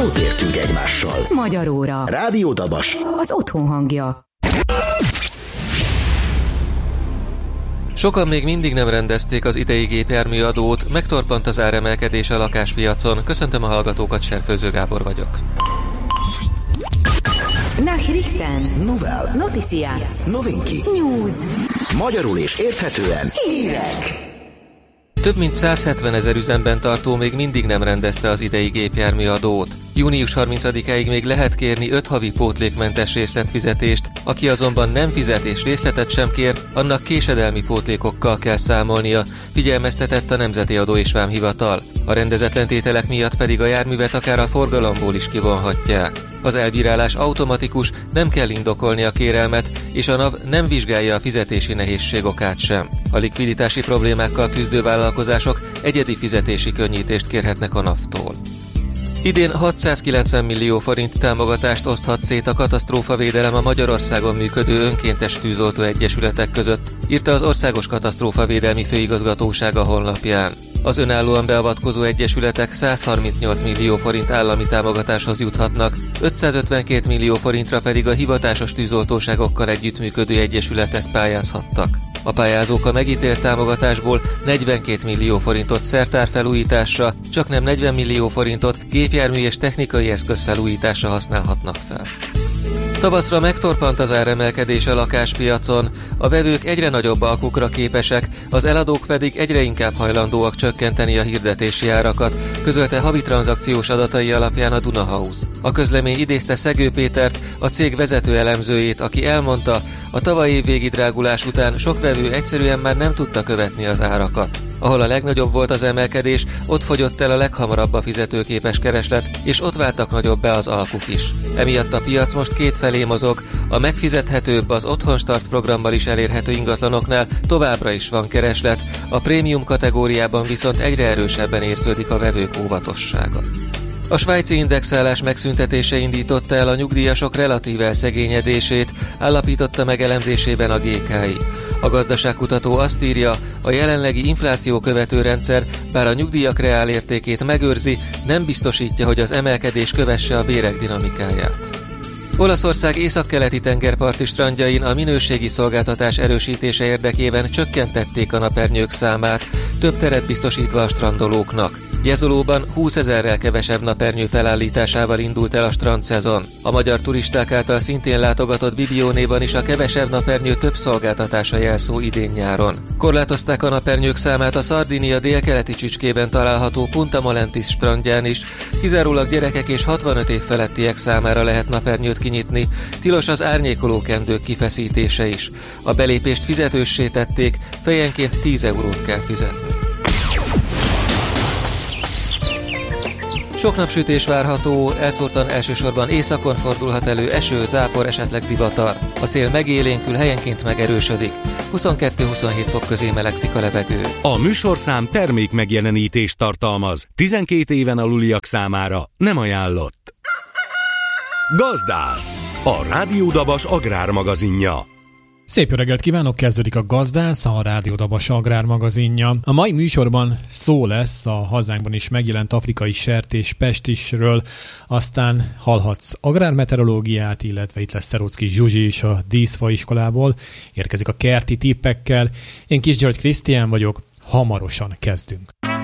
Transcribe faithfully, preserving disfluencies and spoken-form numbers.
Jót értünk egymással. Magyar óra. Rádió Dabas. Az otthon hangja. Sokan még mindig nem rendezték az idei gépjárműadót, megtorpant az áremelkedés a lakáspiacon. Köszöntöm a hallgatókat, Serfőző Gábor vagyok. Nachrichten. Novel. Noticias. Novinki. News. Magyarul és érthetően. Hírek. Több mint száz hetven ezer üzemben tartó még mindig nem rendezte az idei gépjárműadót. június harmincadikáig még lehet kérni öt havi pótlékmentes részletfizetést, aki azonban nem fizet és részletet sem kér, annak késedelmi pótlékokkal kell számolnia, figyelmeztetett a Nemzeti Adó és Vámhivatal. A rendezetlen tételek miatt pedig a járművet akár a forgalomból is kivonhatják. Az elbírálás automatikus, nem kell indokolni a kérelmet, és a NAV nem vizsgálja a fizetési nehézség okát sem. A likviditási problémákkal küzdő vállalkozások egyedi fizetési könnyítést kérhetnek a NAV-tól. Idén hatszázkilencven millió forint támogatást oszthat szét a katasztrófavédelem a Magyarországon működő önkéntes tűzoltó egyesületek között, írta az Országos Katasztrófavédelmi Főigazgatóság a honlapján. Az önállóan beavatkozó egyesületek száz harmincnyolc millió forint állami támogatáshoz juthatnak, ötszázötvenkét millió forintra pedig a hivatásos tűzoltóságokkal együttműködő egyesületek pályázhattak. A pályázók a megítélt támogatásból negyvenkét millió forintot szertárfelújításra, csaknem negyven millió forintot gépjármű és technikai eszköz felújításra használhatnak fel. Tavaszra megtorpant az áremelkedés a lakáspiacon, a vevők egyre nagyobb alkukra képesek, az eladók pedig egyre inkább hajlandóak csökkenteni a hirdetési árakat, közölte havi tranzakciós adatai alapján a Dunahouse. A közlemény idézte Szegő Pétert, a cég vezető elemzőjét, aki elmondta, a tavaly évvégi drágulás után sok vevő egyszerűen már nem tudta követni az árakat. Ahol a legnagyobb volt az emelkedés, ott fogyott el a leghamarabb a fizetőképes kereslet, és ott váltak nagyobb be az alkuk is. Emiatt a piac most kétfelé mozog, a megfizethetőbb, az Otthon Start programmal is elérhető ingatlanoknál továbbra is van kereslet, a prémium kategóriában viszont egyre erősebben érződik a vevők óvatossága. A svájci indexálás megszüntetése indította el a nyugdíjasok relatív elszegényedését, állapította meg elemzésében a gé ká i. A gazdaságkutató azt írja, a jelenlegi infláció követő rendszer, bár a nyugdíjak reálértékét megőrzi, nem biztosítja, hogy az emelkedés kövesse a bérek dinamikáját. Olaszország északkeleti tengerparti strandjain a minőségi szolgáltatás erősítése érdekében csökkentették a napernyők számát, több teret biztosítva a strandolóknak. Jezolóban húszezerrel kevesebb napernyő felállításával indult el a strandszezon. A magyar turisták által szintén látogatott Bibionéban is a kevesebb napernyő több szolgáltatása jelszó idén-nyáron. Korlátozták a napernyők számát a Szardinia délkeleti csücskében található Punta Molentis strandján is. Kizárólag gyerekek és hatvanöt év felettiek számára lehet napernyőt kinyitni, tilos az árnyékoló kendők kifeszítése is. A belépést fizetőssé tették, fejenként tíz eurót kell fizetni. Sok napsütés várható, elszórtan elsősorban északon fordulhat elő eső, zápor, esetleg zivatar. A szél megélénkül, helyenként megerősödik. huszonkettő-huszonhét fok közé melegszik a levegő. A műsorszám termék megjelenítést tartalmaz. tizenkét éven aluliak számára nem ajánlott. Gazdász, a Rádió Dabas agrármagazinja. Szép jó reggelt kívánok, kezdődik a Gazdász, a Rádió Dabas agrármagazinja. A mai műsorban szó lesz a hazánkban is megjelent afrikai sertés pestisről, aztán hallhatsz agrármeteorológiát, illetve itt lesz Szerocki Zsuzsi is a díszfa iskolából, érkezik a kerti tippekkel. Én Kis György Krisztián vagyok, hamarosan kezdünk.